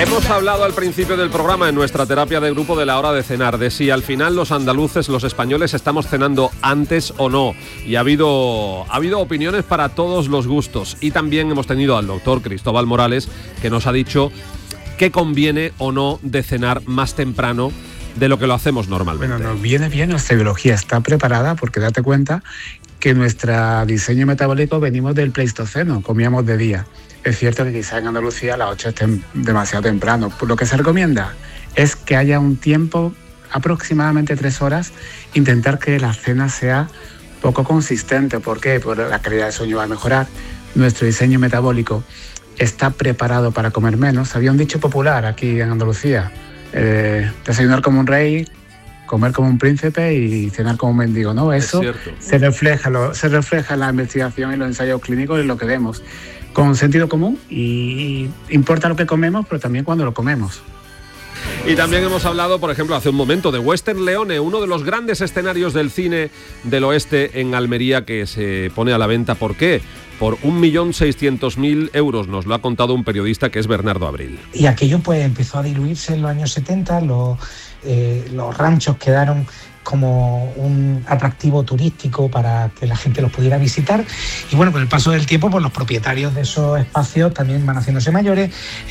Hemos hablado al principio del programa en nuestra terapia de grupo de la hora de cenar, de si al final los andaluces, los españoles, estamos cenando antes o no. Y ha habido opiniones para todos los gustos. Y también hemos tenido al doctor Cristóbal Morales, que nos ha dicho que conviene o no de cenar más temprano de lo que lo hacemos normalmente. Bueno, nos viene bien, nuestra biología está preparada, porque date cuenta que nuestro diseño metabólico venimos del Pleistoceno, comíamos de día. Es cierto que quizás en Andalucía a las 8 estén demasiado temprano. Por lo que se recomienda es que haya un tiempo, aproximadamente 3 horas, intentar que la cena sea poco consistente. ¿Por qué? Porque la calidad de sueño va a mejorar. Nuestro diseño metabólico está preparado para comer menos. Había un dicho popular aquí en Andalucía: desayunar como un rey, comer como un príncipe y cenar como un mendigo, ¿no? Eso se refleja en la investigación y los ensayos clínicos y lo que vemos. Con sentido común, y importa lo que comemos, pero también cuando lo comemos. Y también hemos hablado, por ejemplo, hace un momento, de Western Leone, uno de los grandes escenarios del cine del oeste en Almería, que se pone a la venta. ¿Por qué? Por 1.600.000 euros, nos lo ha contado un periodista que es Bernardo Abril. Y aquello pues empezó a diluirse en los años 70, los ranchos quedaron como un atractivo turístico para que la gente los pudiera visitar, y bueno, con el paso del tiempo pues los propietarios de esos espacios también van haciéndose mayores,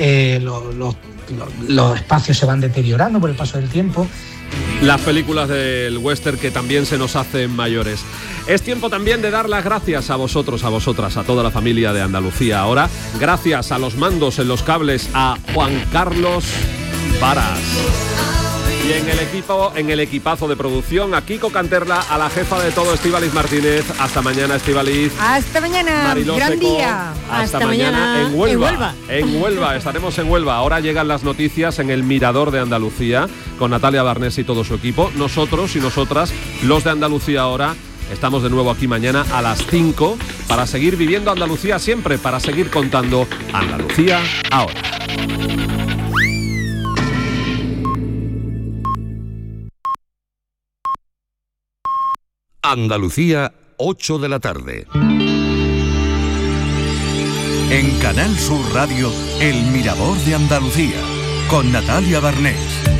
los espacios se van deteriorando por el paso del tiempo. Las películas del western que también se nos hacen mayores. Es tiempo también de dar las gracias a vosotros, a vosotras, a toda la familia de Andalucía. Ahora, gracias a los mandos en los cables, a Juan Carlos Varas. Y en el equipazo de producción, a Kiko Canterla, a la jefa de todo, Estíbaliz Martínez. Hasta mañana, Estíbaliz. Hasta mañana, Mariló gran Seco. día. Hasta mañana en Huelva. En Huelva, estaremos en Huelva. Ahora llegan las noticias en el Mirador de Andalucía, con Natalia Barnés y todo su equipo. Nosotros y nosotras, los de Andalucía Ahora, estamos de nuevo aquí mañana a las 5 para seguir viviendo Andalucía siempre, para seguir contando Andalucía Ahora. Andalucía, 8 de la tarde. En Canal Sur Radio, El Mirador de Andalucía, con Natalia Barnés.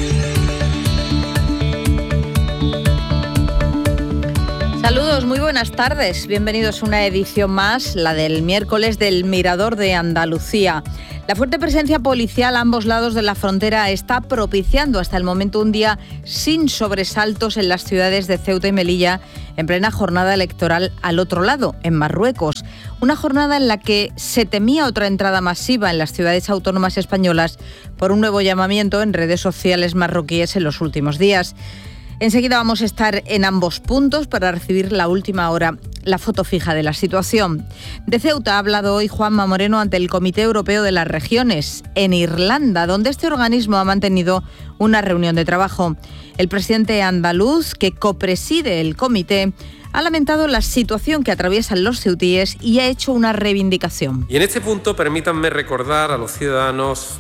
Saludos, muy buenas tardes. Bienvenidos a una edición más, la del miércoles del Mirador de Andalucía. La fuerte presencia policial a ambos lados de la frontera está propiciando hasta el momento un día sin sobresaltos en las ciudades de Ceuta y Melilla, en plena jornada electoral al otro lado, en Marruecos. Una jornada en la que se temía otra entrada masiva en las ciudades autónomas españolas por un nuevo llamamiento en redes sociales marroquíes en los últimos días. Enseguida vamos a estar en ambos puntos para recibir la última hora, la foto fija de la situación. De Ceuta ha hablado hoy Juanma Moreno ante el Comité Europeo de las Regiones, en Irlanda, donde este organismo ha mantenido una reunión de trabajo. El presidente andaluz, que copreside el comité, ha lamentado la situación que atraviesan los ceutíes y ha hecho una reivindicación. Y en este punto permítanme recordar a los ciudadanos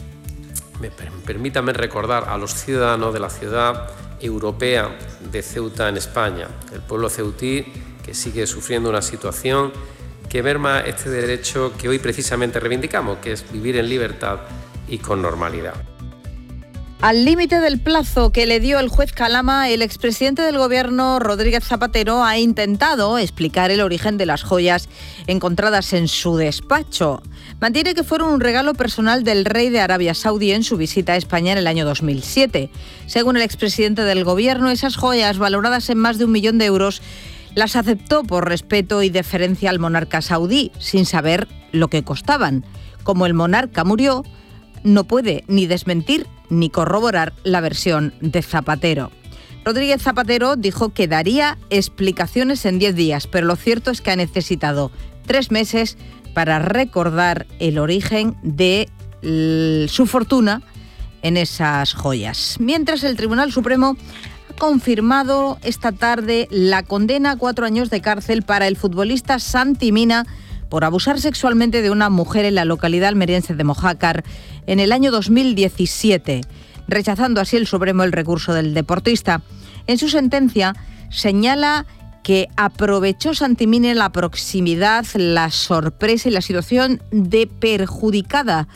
de la ciudad europea de Ceuta en España, el pueblo ceutí que sigue sufriendo una situación que merma este derecho que hoy precisamente reivindicamos, que es vivir en libertad y con normalidad. Al límite del plazo que le dio el juez Calama, el expresidente del Gobierno, Rodríguez Zapatero, ha intentado explicar el origen de las joyas encontradas en su despacho. Mantiene que fueron un regalo personal del rey de Arabia Saudí en su visita a España en el año 2007. Según el expresidente del Gobierno, esas joyas, valoradas en más de 1 millón de euros, las aceptó por respeto y deferencia al monarca saudí, sin saber lo que costaban. Como el monarca murió, no puede ni desmentir ni corroborar la versión de Zapatero. Rodríguez Zapatero dijo que daría explicaciones en 10 días, pero lo cierto es que ha necesitado 3 meses para recordar el origen de su fortuna en esas joyas. Mientras, el Tribunal Supremo ha confirmado esta tarde la condena a 4 años de cárcel para el futbolista Santi Mina por abusar sexualmente de una mujer en la localidad almeriense de Mojácar en el año 2017, rechazando así el Supremo el recurso del deportista. En su sentencia señala que aprovechó Santi Mina la proximidad, la sorpresa y la situación de perjudicada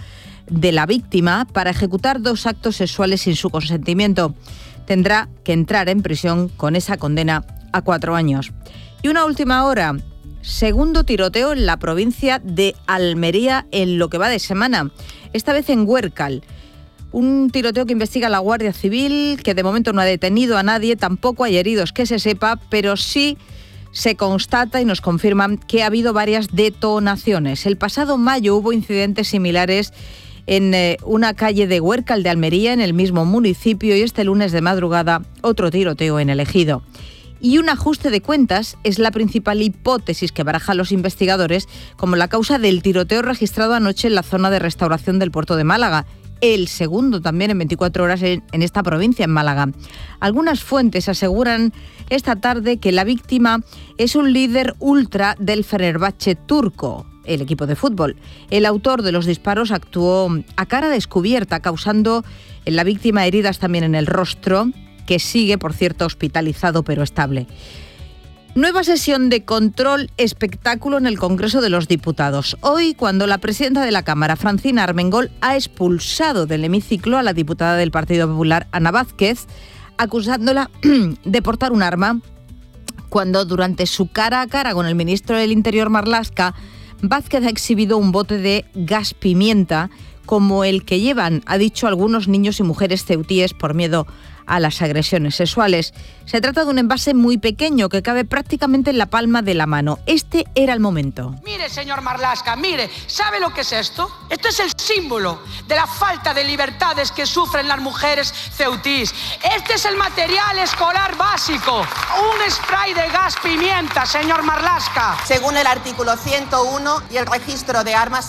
de la víctima para ejecutar 2 actos sexuales sin su consentimiento. Tendrá que entrar en prisión con esa condena a 4 años. Y una última hora, segundo tiroteo en la provincia de Almería en lo que va de semana, esta vez en Huércal. Un tiroteo que investiga la Guardia Civil, que de momento no ha detenido a nadie, tampoco hay heridos que se sepa, pero sí se constata y nos confirman que ha habido varias detonaciones. El pasado mayo hubo incidentes similares en una calle de Huércal de Almería, en el mismo municipio, y este lunes de madrugada otro tiroteo en el Ejido. Y un ajuste de cuentas es la principal hipótesis que barajan los investigadores como la causa del tiroteo registrado anoche en la zona de restauración del puerto de Málaga, el segundo también en 24 horas en esta provincia, en Málaga. Algunas fuentes aseguran esta tarde que la víctima es un líder ultra del Fenerbahçe turco, el equipo de fútbol. El autor de los disparos actuó a cara descubierta, causando en la víctima heridas también en el rostro, que sigue, por cierto, hospitalizado pero estable. Nueva sesión de control espectáculo en el Congreso de los Diputados. Hoy, cuando la presidenta de la Cámara, Francina Armengol, ha expulsado del hemiciclo a la diputada del Partido Popular, Ana Vázquez, acusándola de portar un arma, cuando durante su cara a cara con el ministro del Interior, Marlaska, Vázquez ha exhibido un bote de gas pimienta como el que llevan, ha dicho, algunos niños y mujeres ceutíes por miedo a las agresiones sexuales. Se trata de un envase muy pequeño que cabe prácticamente en la palma de la mano. Este era el momento. Mire, señor Marlaska, mire, ¿sabe lo que es esto? Esto es el símbolo de la falta de libertades que sufren las mujeres ceutís. Este es el material escolar básico, un spray de gas pimienta, señor Marlaska. Según el artículo 101 y el registro de armas,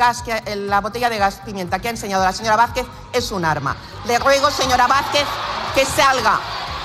la botella de gas pimienta que ha enseñado la señora Vázquez es un arma. Le ruego, señora Vázquez, que salga.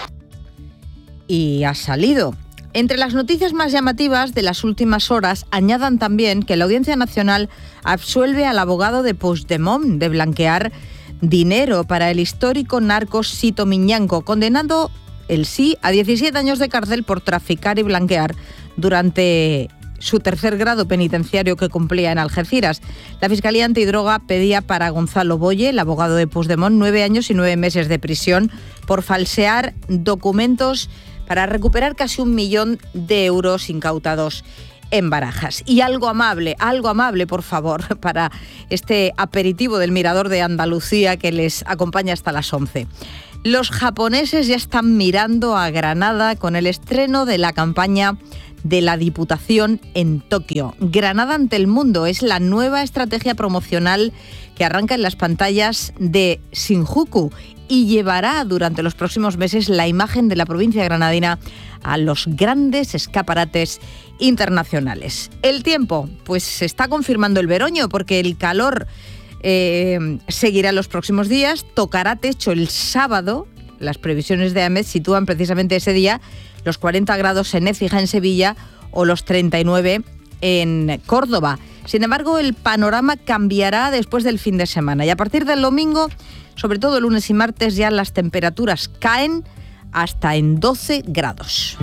Y ha salido. Entre las noticias más llamativas de las últimas horas, añadan también que la Audiencia Nacional absuelve al abogado de Puigdemont de blanquear dinero para el histórico narco Sito Miñanco, condenado, el sí, a 17 años de cárcel por traficar y blanquear durante su 3er grado penitenciario que cumplía en Algeciras. La Fiscalía Antidroga pedía para Gonzalo Boye, el abogado de Puigdemont, 9 años y 9 meses de prisión por falsear documentos para recuperar casi 1 millón de euros incautados en Barajas. Y algo amable, por favor, para este aperitivo del Mirador de Andalucía que les acompaña hasta las 11. Los japoneses ya están mirando a Granada con el estreno de la campaña de la Diputación en Tokio. Granada ante el mundo es la nueva estrategia promocional que arranca en las pantallas de Shinjuku y llevará durante los próximos meses la imagen de la provincia granadina a los grandes escaparates internacionales. El tiempo, pues se está confirmando el veroño porque el calor seguirá los próximos días, tocará techo el sábado. Las previsiones de AEMET sitúan precisamente ese día los 40 grados en Écija, en Sevilla, o los 39 en Córdoba. Sin embargo, el panorama cambiará después del fin de semana y a partir del domingo, sobre todo lunes y martes, ya las temperaturas caen hasta en 12 grados.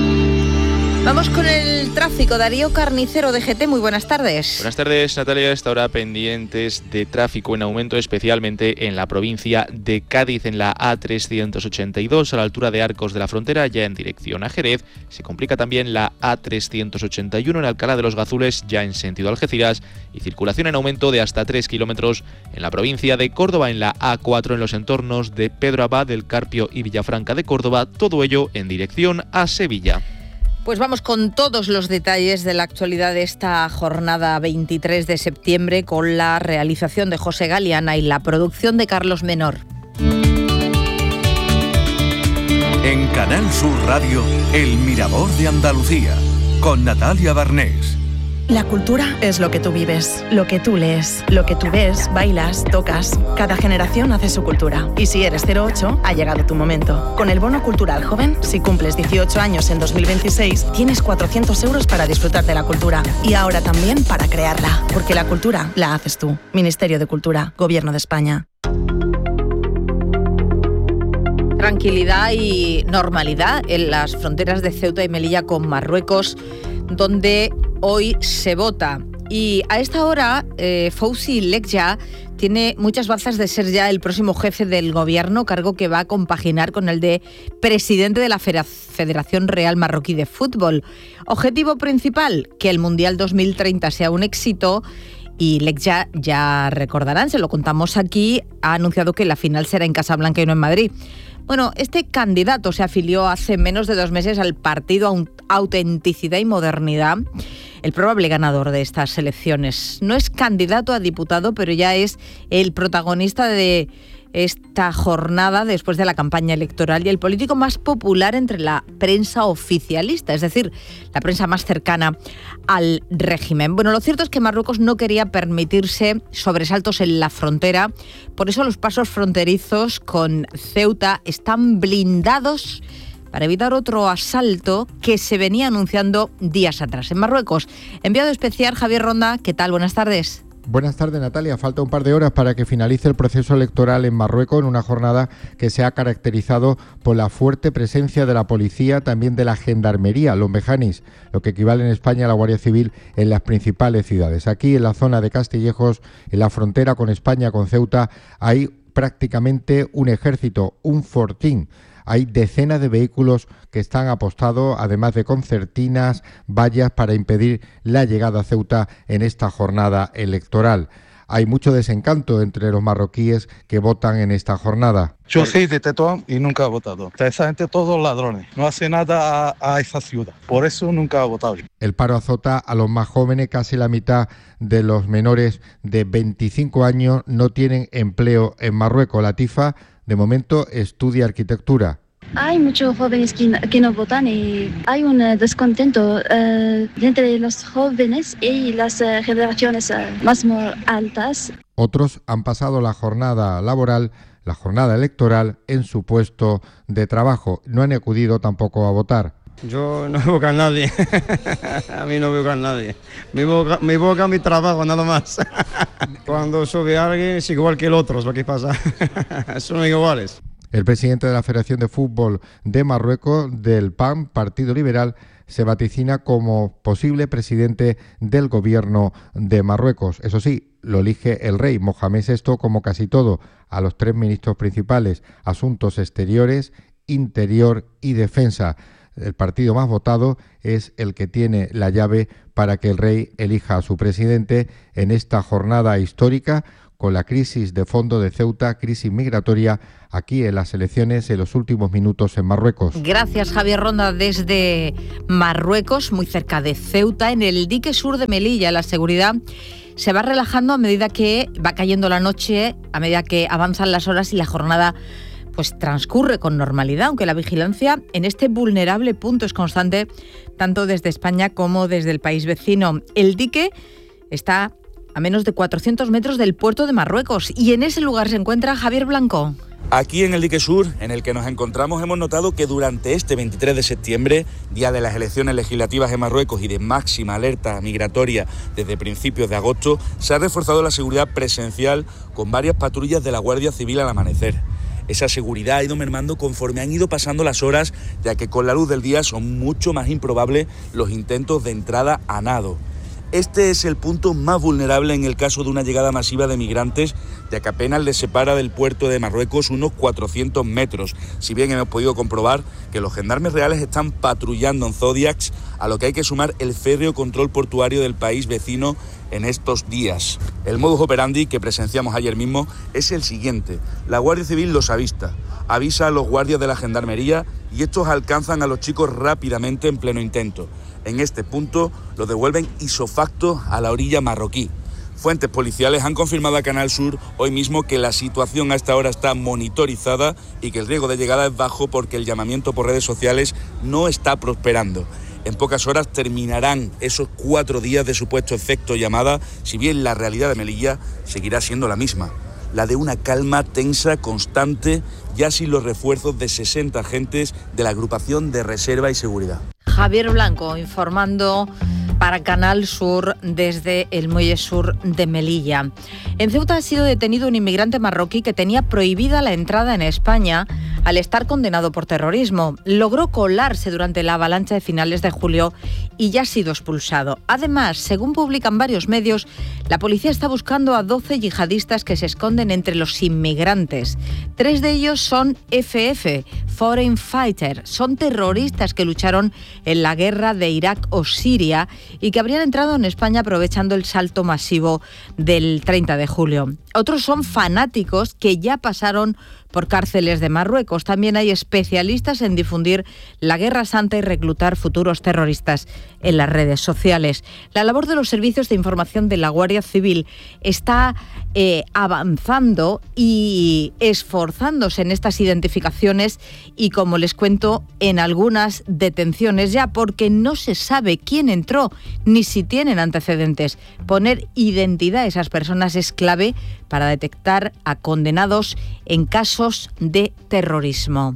Vamos con el tráfico. Darío Carnicero, de GT, muy buenas tardes. Buenas tardes, Natalia. Esta hora pendientes de tráfico en aumento, especialmente en la provincia de Cádiz, en la A382, a la altura de Arcos de la Frontera, ya en dirección a Jerez. Se complica también la A381 en Alcalá de los Gazules, ya en sentido Algeciras, y circulación en aumento de hasta 3 kilómetros en la provincia de Córdoba, en la A4 en los entornos de Pedro Abad, del Carpio y Villafranca de Córdoba, todo ello en dirección a Sevilla. Pues vamos con todos los detalles de la actualidad de esta jornada 23 de septiembre con la realización de José Galiana y la producción de Carlos Menor. En Canal Sur Radio, El Mirador de Andalucía, con Natalia Barnés. La cultura es lo que tú vives, lo que tú lees, lo que tú ves, bailas, tocas. Cada generación hace su cultura. Y si eres 08, ha llegado tu momento. Con el Bono Cultural Joven, si cumples 18 años en 2026, tienes 400 euros para disfrutar de la cultura. Y ahora también para crearla. Porque la cultura la haces tú. Ministerio de Cultura, Gobierno de España. Tranquilidad y normalidad en las fronteras de Ceuta y Melilla con Marruecos, donde hoy se vota Y a esta hora, Fauzi Lekja tiene muchas bazas de ser ya el próximo jefe del gobierno, cargo que va a compaginar con el de presidente de la Federación Real Marroquí de Fútbol. Objetivo principal, que el Mundial 2030 sea un éxito. Y Lekja, ya recordarán, se lo contamos aquí, ha anunciado que la final será en Casablanca y no en Madrid. Bueno, este candidato se afilió hace menos de 2 meses al partido Autenticidad y Modernidad, el probable ganador de estas elecciones. No es candidato a diputado, pero ya es el protagonista de esta jornada después de la campaña electoral y el político más popular entre la prensa oficialista, es decir, la prensa más cercana al régimen. Bueno, lo cierto es que Marruecos no quería permitirse sobresaltos en la frontera, por eso los pasos fronterizos con Ceuta están blindados para evitar otro asalto que se venía anunciando días atrás. En Marruecos, enviado especial Javier Ronda, ¿qué tal? Buenas tardes. Buenas tardes, Natalia. Falta un par de horas para que finalice el proceso electoral en Marruecos, en una jornada que se ha caracterizado por la fuerte presencia de la policía, también de la gendarmería, los mejanis, lo que equivale en España a la Guardia Civil en las principales ciudades. Aquí, en la zona de Castillejos, en la frontera con España, con Ceuta, hay prácticamente un ejército, un fortín. Hay decenas de vehículos que están apostados, además de concertinas, vallas para impedir la llegada a Ceuta en esta jornada electoral. Hay mucho desencanto entre los marroquíes que votan en esta jornada. Yo soy de Tetuán y nunca he votado. Esa gente todos ladrones, no hace nada a esa ciudad, por eso nunca he votado. El paro azota a los más jóvenes, casi la mitad de los menores de 25 años no tienen empleo en Marruecos. Latifa, de momento, estudia arquitectura. Hay muchos jóvenes que no votan y hay un descontento entre los jóvenes y las generaciones más altas. Otros han pasado la jornada laboral, la jornada electoral, en su puesto de trabajo. No han acudido tampoco a votar. Yo no voy a nadie, a mí no voy a nadie. Me voy a mi trabajo, nada más. Cuando sube alguien es igual que el otro, es lo que pasa. Son iguales. El presidente de la Federación de Fútbol de Marruecos, del PAN, Partido Liberal, se vaticina como posible presidente del gobierno de Marruecos. Eso sí, lo elige el rey Mohamed VI, como casi todo, a los 3 ministros principales: Asuntos Exteriores, Interior y Defensa. El partido más votado es el que tiene la llave para que el rey elija a su presidente en esta jornada histórica, con la crisis de fondo de Ceuta, crisis migratoria, aquí en las elecciones en los últimos minutos en Marruecos. Gracias, Javier Ronda, desde Marruecos, muy cerca de Ceuta, en el dique sur de Melilla. La seguridad se va relajando a medida que va cayendo la noche, a medida que avanzan las horas y la jornada pues transcurre con normalidad, aunque la vigilancia en este vulnerable punto es constante, tanto desde España como desde el país vecino. El dique está a menos de 400 metros del puerto de Marruecos y en ese lugar se encuentra Javier Blanco. Aquí en el dique sur, en el que nos encontramos, hemos notado que durante este 23 de septiembre, día de las elecciones legislativas en Marruecos y de máxima alerta migratoria desde principios de agosto, se ha reforzado la seguridad presencial con varias patrullas de la Guardia Civil al amanecer. Esa seguridad ha ido mermando conforme han ido pasando las horas, ya que con la luz del día son mucho más improbables los intentos de entrada a nado. Este es el punto más vulnerable en el caso de una llegada masiva de migrantes, ya que apenas les separa del puerto de Marruecos unos 400 metros, si bien hemos podido comprobar que los gendarmes reales están patrullando en Zodiacs, a lo que hay que sumar el férreo control portuario del país vecino en estos días. El modus operandi que presenciamos ayer mismo es el siguiente: la Guardia Civil los avisa a los guardias de la gendarmería y estos alcanzan a los chicos rápidamente en pleno intento. En este punto los devuelven isofacto a la orilla marroquí. Fuentes policiales han confirmado a Canal Sur hoy mismo que la situación a esta hora está monitorizada y que el riesgo de llegada es bajo porque el llamamiento por redes sociales no está prosperando. En pocas horas terminarán esos 4 días de supuesto efecto llamada, si bien la realidad de Melilla seguirá siendo la misma, la de una calma tensa constante, ya sin los refuerzos de 60 agentes de la agrupación de reserva y seguridad. Javier Blanco informando para Canal Sur desde el muelle sur de Melilla. En Ceuta ha sido detenido un inmigrante marroquí que tenía prohibida la entrada en España al estar condenado por terrorismo. Logró colarse durante la avalancha de finales de julio y ya ha sido expulsado. Además, según publican varios medios, la policía está buscando a 12 yihadistas que se esconden entre los inmigrantes. 3 de ellos son FF, Foreign Fighter. Son terroristas que lucharon en la guerra de Irak o Siria y que habrían entrado en España aprovechando el salto masivo del 30 de julio. Otros son fanáticos que ya pasaron por cárceles de Marruecos. También hay especialistas en difundir la Guerra Santa y reclutar futuros terroristas en las redes sociales. La labor de los servicios de información de la Guardia Civil está avanzando y esforzándose en estas identificaciones y, como les cuento, en algunas detenciones ya, porque no se sabe quién entró ni si tienen antecedentes. Poner identidad a esas personas es clave para detectar a condenados en casos de terrorismo.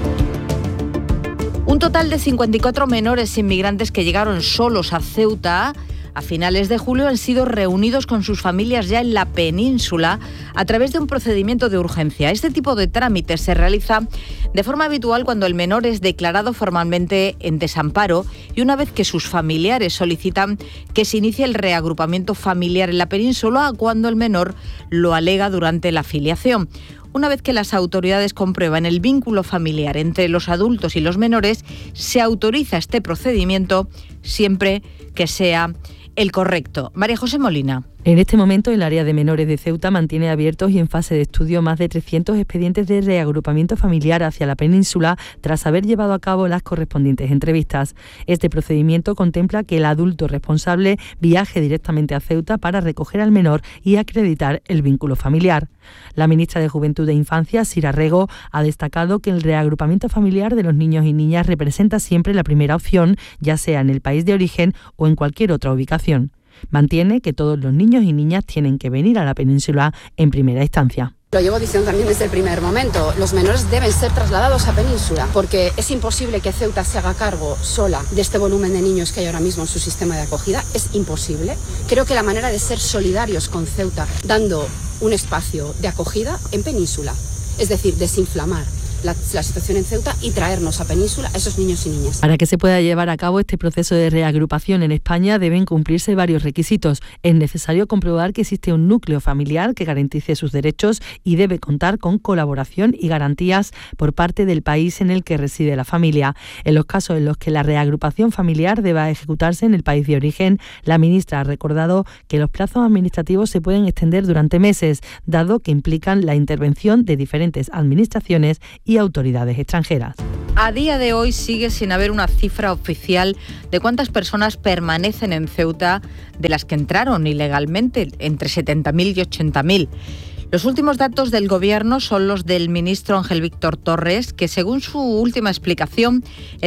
Un total de 54 menores inmigrantes que llegaron solos a Ceuta a finales de julio han sido reunidos con sus familias ya en la península a través de un procedimiento de urgencia. Este tipo de trámite se realiza de forma habitual cuando el menor es declarado formalmente en desamparo y una vez que sus familiares solicitan que se inicie el reagrupamiento familiar en la península, cuando el menor lo alega durante la filiación. Una vez que las autoridades comprueban el vínculo familiar entre los adultos y los menores, se autoriza este procedimiento siempre que sea el correcto. María José Molina. En este momento, el área de menores de Ceuta mantiene abiertos y en fase de estudio más de 300 expedientes de reagrupamiento familiar hacia la península tras haber llevado a cabo las correspondientes entrevistas. Este procedimiento contempla que el adulto responsable viaje directamente a Ceuta para recoger al menor y acreditar el vínculo familiar. La ministra de Juventud e Infancia, Sira Rego, ha destacado que el reagrupamiento familiar de los niños y niñas representa siempre la primera opción, ya sea en el país de origen o en cualquier otra ubicación. Mantiene que todos los niños y niñas tienen que venir a la península en primera instancia. Lo llevo diciendo también desde el primer momento. Los menores deben ser trasladados a península porque es imposible que Ceuta se haga cargo sola de este volumen de niños que hay ahora mismo en su sistema de acogida. Es imposible. Creo que la manera de ser solidarios con Ceuta, dando un espacio de acogida en península, es decir, desinflamar la situación en Ceuta y traernos a península a esos niños y niñas. Para que se pueda llevar a cabo este proceso de reagrupación en España deben cumplirse varios requisitos. Es necesario comprobar que existe un núcleo familiar que garantice sus derechos y debe contar con colaboración y garantías por parte del país en el que reside la familia. En los casos en los que la reagrupación familiar deba ejecutarse en el país de origen, la ministra ha recordado que los plazos administrativos se pueden extender durante meses, dado que implican la intervención de diferentes administraciones y autoridades extranjeras. A día de hoy sigue sin haber una cifra oficial de cuántas personas permanecen en Ceuta de las que entraron ilegalmente, entre 70.000 y 80.000. Los últimos datos del Gobierno son los del ministro Ángel Víctor Torres, que según su última explicación,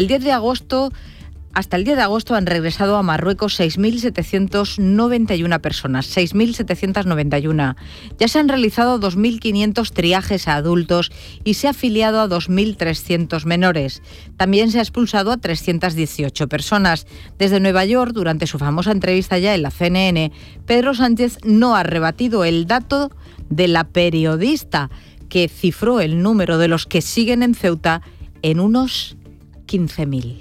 hasta el 10 de agosto han regresado a Marruecos 6.791 personas, 6.791. Ya se han realizado 2.500 triajes a adultos y se ha afiliado a 2.300 menores. También se ha expulsado a 318 personas. Desde Nueva York, durante su famosa entrevista ya en la CNN, Pedro Sánchez no ha rebatido el dato de la periodista que cifró el número de los que siguen en Ceuta en unos 15.000.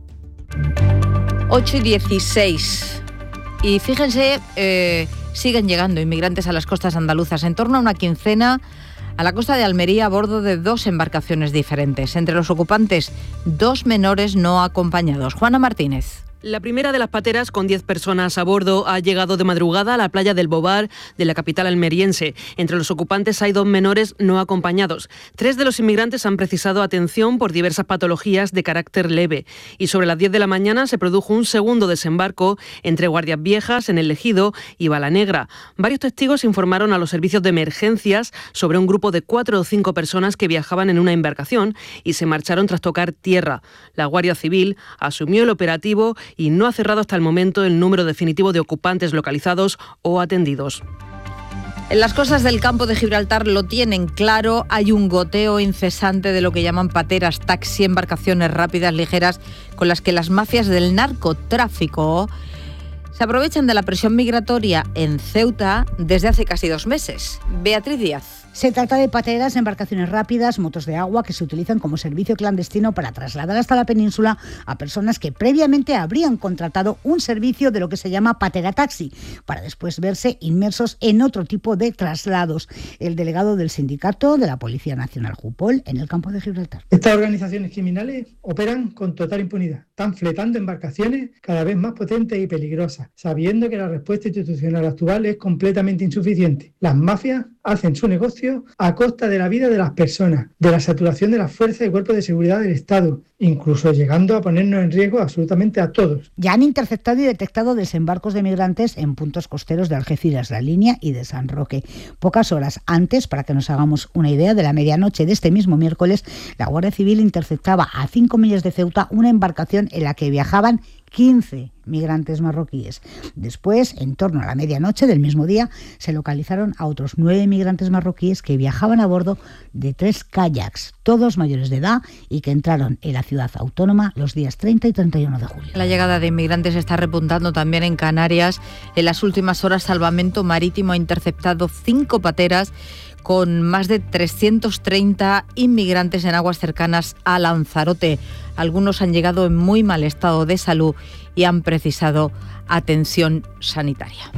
8:16. Y fíjense, siguen llegando inmigrantes a las costas andaluzas, en torno a una quincena a la costa de Almería a bordo de 2 embarcaciones diferentes. Entre los ocupantes, 2 menores no acompañados. Juana Martínez. La primera de las pateras, con 10 personas a bordo, ha llegado de madrugada a la playa del Bobar de la capital almeriense. Entre los ocupantes hay 2 menores no acompañados. 3 de los inmigrantes han precisado atención por diversas patologías de carácter leve. Y sobre las 10 de la mañana se produjo un segundo desembarco entre Guardias Viejas, en El Ejido, y Balanegra. Varios testigos informaron a los servicios de emergencias sobre un grupo de 4 o 5 personas que viajaban en una embarcación y se marcharon tras tocar tierra. La Guardia Civil asumió el operativo y no ha cerrado hasta el momento el número definitivo de ocupantes localizados o atendidos. En las costas del campo de Gibraltar lo tienen claro, hay un goteo incesante de lo que llaman pateras, taxi, embarcaciones rápidas, ligeras, con las que las mafias del narcotráfico se aprovechan de la presión migratoria en Ceuta desde hace casi 2 meses. Beatriz Díaz. Se trata de pateras, embarcaciones rápidas, motos de agua que se utilizan como servicio clandestino para trasladar hasta la península a personas que previamente habrían contratado un servicio de lo que se llama patera taxi, para después verse inmersos en otro tipo de traslados. El delegado del sindicato de la Policía Nacional Jupol en el campo de Gibraltar. Estas organizaciones criminales operan con total impunidad. Están fletando embarcaciones cada vez más potentes y peligrosas, sabiendo que la respuesta institucional actual es completamente insuficiente. Las mafias hacen su negocio a costa de la vida de las personas, de la saturación de las fuerzas y cuerpos de seguridad del Estado, incluso llegando a ponernos en riesgo absolutamente a todos. Ya han interceptado y detectado desembarcos de migrantes en puntos costeros de Algeciras, La Línea y de San Roque. Pocas horas antes, para que nos hagamos una idea, de la medianoche de este mismo miércoles, la Guardia Civil interceptaba a 5 millas de Ceuta una embarcación en la que viajaban 15 migrantes marroquíes. Después, en torno a la medianoche del mismo día, se localizaron a otros 9 migrantes marroquíes que viajaban a bordo de 3 kayaks, todos mayores de edad y que entraron en la ciudad autónoma los días 30 y 31 de julio. La llegada de inmigrantes está repuntando también en Canarias. En las últimas horas, Salvamento Marítimo ha interceptado 5 pateras con más de 330 inmigrantes en aguas cercanas a Lanzarote. Algunos han llegado en muy mal estado de salud y han precisado atención sanitaria.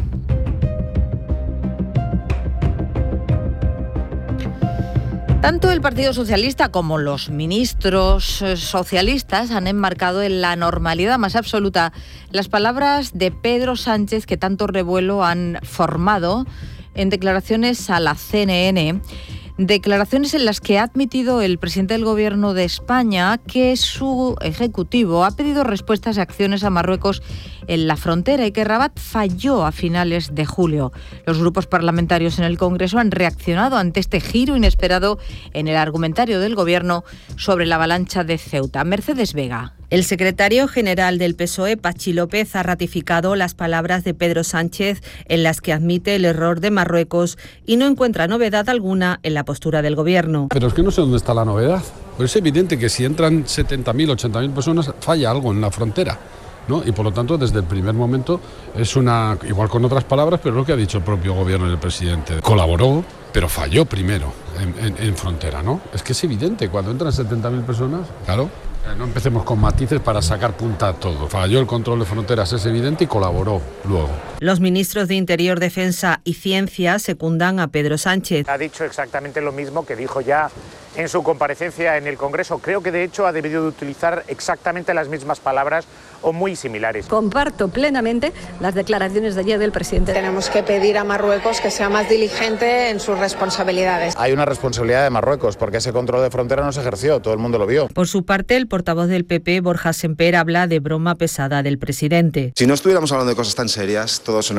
Tanto el Partido Socialista como los ministros socialistas han enmarcado en la normalidad más absoluta las palabras de Pedro Sánchez, que tanto revuelo han formado en declaraciones a la CNN, declaraciones en las que ha admitido el presidente del Gobierno de España que su ejecutivo ha pedido respuestas y acciones a Marruecos en la frontera y que Rabat falló a finales de julio. Los grupos parlamentarios en el Congreso han reaccionado ante este giro inesperado en el argumentario del Gobierno sobre la avalancha de Ceuta. Mercedes Vega. El secretario general del PSOE, Pachi López, ha ratificado las palabras de Pedro Sánchez en las que admite el error de Marruecos y no encuentra novedad alguna en la postura del Gobierno. Pero es que no sé dónde está la novedad. Pero es evidente que si entran 70.000, 80.000 personas, falla algo en la frontera, ¿no? Y por lo tanto, desde el primer momento, es una, igual con otras palabras, pero lo que ha dicho el propio Gobierno y el presidente. Colaboró, pero falló primero en frontera, ¿no? Es que es evidente, cuando entran 70.000 personas, claro. No empecemos con matices para sacar punta a todo. Falló el control de fronteras, es evidente, y colaboró luego. Los ministros de Interior, Defensa y Ciencia secundan a Pedro Sánchez. Ha dicho exactamente lo mismo que dijo ya en su comparecencia en el Congreso. Creo que de hecho ha debido de utilizar exactamente las mismas palabras o muy similares. Comparto plenamente las declaraciones de ayer del presidente. Tenemos que pedir a Marruecos que sea más diligente en sus responsabilidades. Hay una responsabilidad de Marruecos porque ese control de frontera no se ejerció, todo el mundo lo vio. Por su parte, el portavoz del PP, Borja Semper, habla de broma pesada del presidente. Si no estuviéramos hablando de cosas tan serias, todo